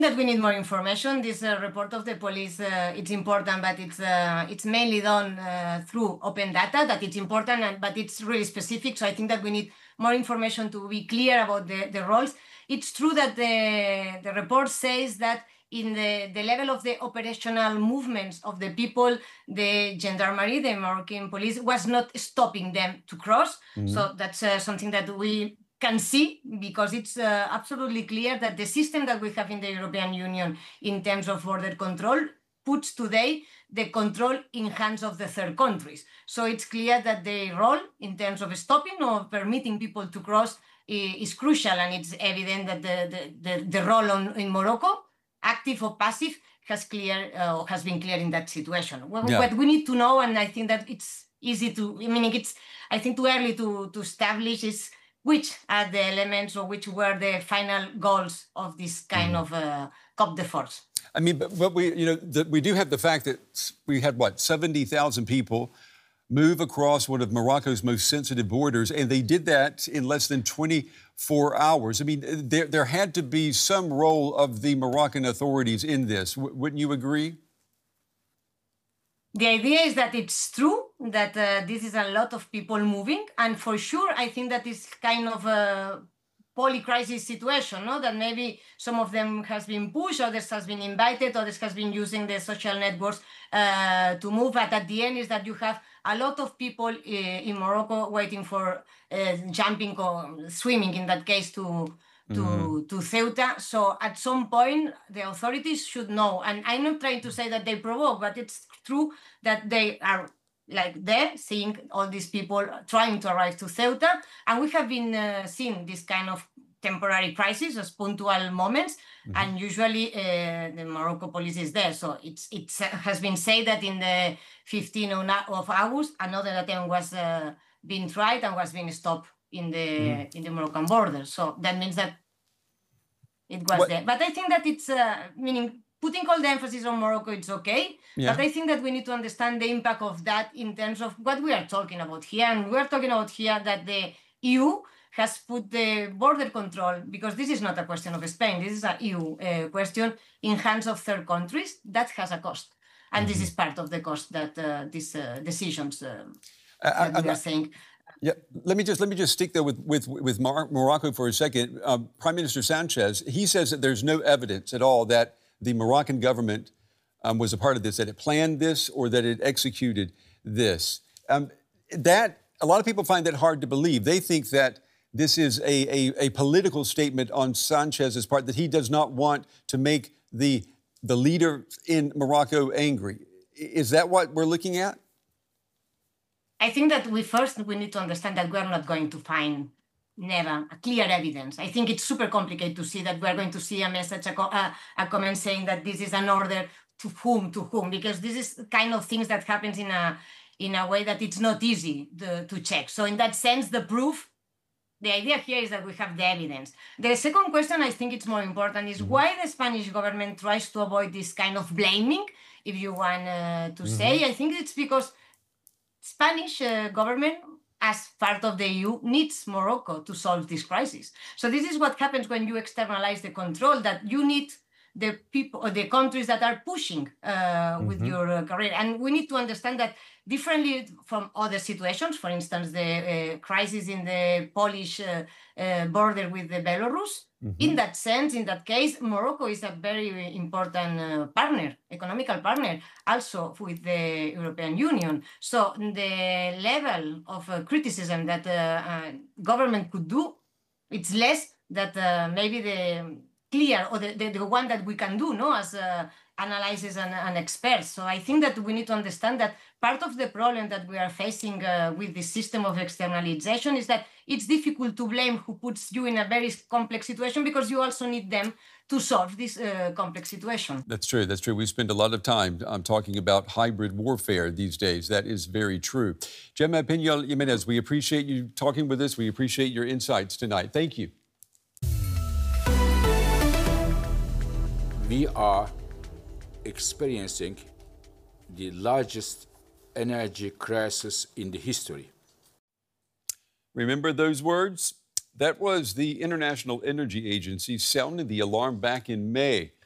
that we need more information. This report of the police, it's important, but it's mainly done through open data, that it's important, but it's really specific. So I think that we need more information to be clear about the roles. It's true that the report says that in the level of the operational movements of the people, the gendarmerie, the Moroccan police, was not stopping them to cross. So that's something that we can see, because it's absolutely clear that the system that we have in the European Union in terms of border control puts today the control in hands of the third countries. So it's clear that the role in terms of stopping or permitting people to cross is crucial, and it's evident that the role in Morocco, active or passive, has been clear in that situation. What we need to know, and I think that it's easy to, it's I think too early to establish, is which are the elements or which were the final goals of this kind of COP de force. I mean, but we do have the fact that we had, 70,000 people move across one of Morocco's most sensitive borders, and they did that in less than 24 hours. I mean, there had to be some role of the Moroccan authorities in this. Wouldn't you agree? The idea is that it's true that this is a lot of people moving, and for sure, I think that is kind of a poly-crisis situation, no? That maybe some of them has been pushed, others has been invited, others has been using the social networks to move. But at the end is that you have a lot of people in Morocco waiting for jumping or swimming, in that case, to Ceuta. So at some point, the authorities should know. And I'm not trying to say that they provoke, but it's true that they are there, seeing all these people trying to arrive to Ceuta. And we have been seeing this kind of temporary crisis as punctual moments. And usually the Morocco police is there. So it has been said that in the 15th of August, another attempt was being tried and was being stopped in the Moroccan border. So that means that it was there. But I think that it's meaning putting all the emphasis on Morocco, it's okay. But I think that we need to understand the impact of that in terms of what we are talking about here. And we're talking about here that the EU has put the border control, because this is not a question of Spain, this is an EU question, in hands of third countries. That has a cost. And this is part of the cost that these decisions that we are saying. Yeah, let me just stick there with Morocco for a second. Prime Minister Sanchez, he says that there's no evidence at all that the Moroccan government was a part of this, that it planned this or that it executed this. That a lot of people find that hard to believe. They think that this is a political statement on Sanchez's part, that he does not want to make the leader in Morocco angry. Is that what we're looking at? I think that we need to understand that we are not going to find never a clear evidence. I think it's super complicated to see that we're going to see a message, a comment saying that this is an order to whom, because this is kind of things that happens in a way that it's not easy to check. So in that sense, the proof, the idea here is that we have the evidence. The second question, I think it's more important, is why the Spanish government tries to avoid this kind of blaming, if you want to say. I think it's because Spanish government, as part of the EU, needs Morocco to solve this crisis. So this is what happens when you externalize the control, that you need the people or the countries that are pushing with your career. And we need to understand that differently from other situations, for instance, the crisis in the Polish border with the Belarus. In that sense, in that case, Morocco is a very important partner, economical partner, also with the European Union. So the level of criticism that government could do, it's less that maybe the clear or the one that we can do, no, as analysis and experts. So I think that we need to understand that part of the problem that we are facing with this system of externalization is that it's difficult to blame who puts you in a very complex situation, because you also need them to solve this complex situation. That's true. That's true. We spend a lot of time talking about hybrid warfare these days. That is very true. Gemma Pinal Jimenez, we appreciate you talking with us. We appreciate your insights tonight. Thank you. We are experiencing the largest energy crisis in the history. Remember those words? That was the International Energy Agency sounding the alarm back in May.